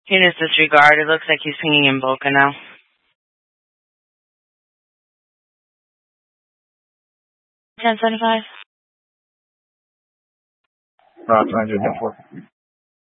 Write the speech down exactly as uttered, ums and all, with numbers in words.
He needs disregard. It looks like he's pinging in Boca now. ten seventy-five. Roger, ten four.